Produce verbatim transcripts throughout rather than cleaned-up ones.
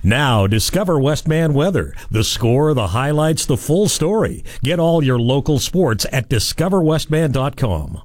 Now, discover Westman weather. The score, the highlights, the full story. Get all your local sports at discover westman dot com.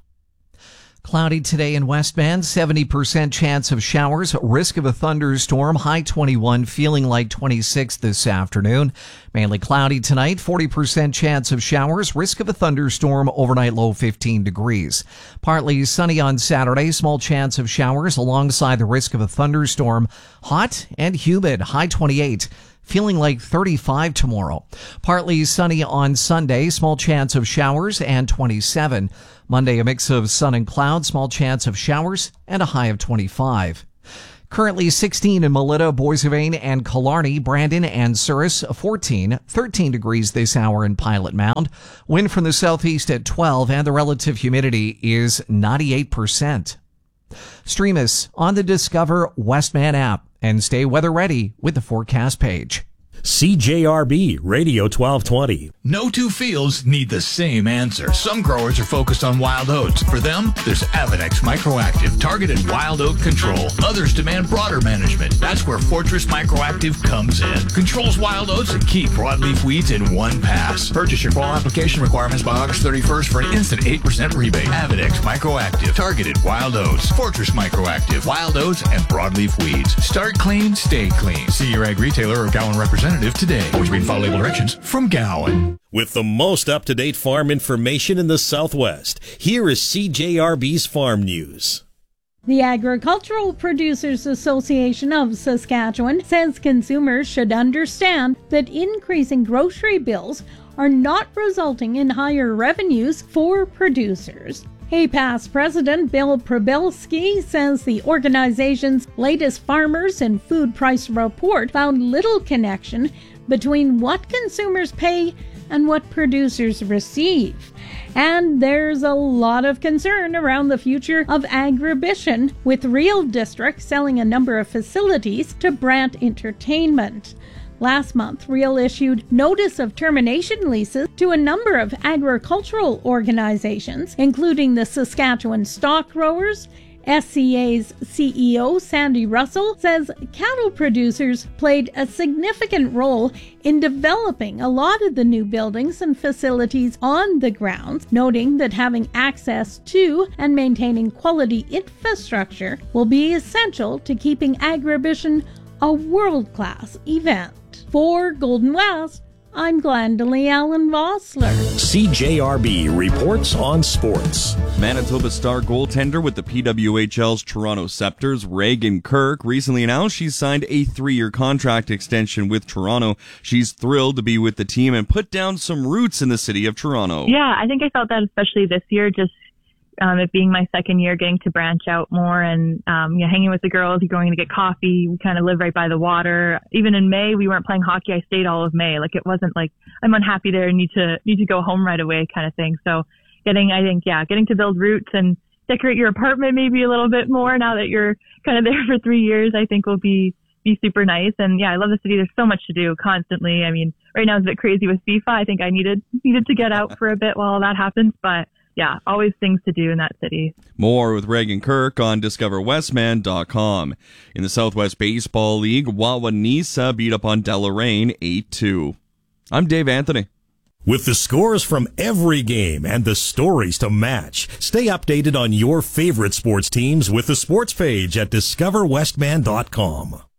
Cloudy today in Westman, seventy percent chance of showers, risk of a thunderstorm, high twenty-one, feeling like twenty-six this afternoon. Mainly cloudy tonight, forty percent chance of showers, risk of a thunderstorm, overnight low fifteen degrees. Partly sunny on Saturday, small chance of showers alongside the risk of a thunderstorm, hot and humid, high twenty-eight. Feeling like thirty-five tomorrow. Partly sunny on Sunday, small chance of showers and twenty-seven. Monday, a mix of sun and clouds, small chance of showers and a high of twenty-five. Currently sixteen in Melita, Boissevain and Killarney, Brandon and Souris, fourteen, thirteen degrees this hour in Pilot Mound. Wind from the southeast at twelve and the relative humidity is ninety-eight percent. Stream us on the Discover Westman app and stay weather ready with the forecast page. C J R B Radio twelve twenty. No two fields need the same answer. Some growers are focused on wild oats. For them, there's Avenex Microactive targeted wild oat control. Others demand broader management. That's where Fortress Microactive comes in. Controls wild oats and key broadleaf weeds in one pass. Purchase your fall application requirements by August thirty-first for an instant eight percent rebate. Avenex Microactive targeted wild oats. Fortress Microactive wild oats and broadleaf weeds. Start clean, stay clean. See your ag retailer or Gowan representative today. Always read and follow label directions from Gowan. With the most up-to-date farm information in the Southwest, here is C J R B's Farm News. The Agricultural Producers Association of Saskatchewan says consumers should understand that increasing grocery bills are not resulting in higher revenues for producers. A past president, Bill Probelski, says the organization's latest Farmers and Food Price Report found little connection between what consumers pay and what producers receive. And there's a lot of concern around the future of Agribition, with Real District selling a number of facilities to Brant Entertainment. Last month, Real issued notice of termination leases to a number of agricultural organizations, including the Saskatchewan Stock Growers. S C A's C E O, Sandy Russell, says cattle producers played a significant role in developing a lot of the new buildings and facilities on the grounds, noting that having access to and maintaining quality infrastructure will be essential to keeping Agribition a world-class event. For Golden West, I'm Glendalee Allen Vossler. C J R B reports on sports. Manitoba star goaltender with the P W H L's Toronto Scepters, Reagan Kirk, recently announced she's signed a three-year contract extension with Toronto. She's thrilled to be with the team and put down some roots in the city of Toronto. Yeah, I think I felt that especially this year, just um, it being my second year, getting to branch out more and um, you know, hanging with the girls, going to get coffee. We kind of live right by the water. Even in May, we weren't playing hockey. I stayed all of May. Like, it wasn't like I'm unhappy there and need to need to go home right away kind of thing. So getting, I think, yeah, getting to build roots and decorate your apartment maybe a little bit more now that you're kind of there for three years, I think will be be super nice. And yeah, I love the city. There's so much to do constantly. I mean, right now it's a bit crazy with FIFA. I think I needed needed to get out for a bit while all that happens, but yeah, always things to do in that city. More with Reagan Kirk on discover westman dot com. In the Southwest Baseball League, Wawanesa beat up on Deloraine eight two. I'm Dave Anthony. With the scores from every game and the stories to match, stay updated on your favorite sports teams with the sports page at discover westman dot com.